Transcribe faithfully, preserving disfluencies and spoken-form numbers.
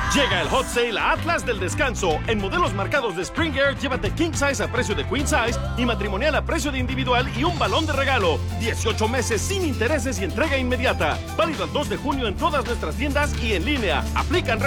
Llega el hot sale a Atlas del Descanso. En modelos marcados de Springer, llévate king size a precio de queen size y matrimonial a precio de individual y un balón de regalo. dieciocho meses sin intereses y entrega inmediata. Válido el dos de junio en todas nuestras tiendas y en línea. Aplican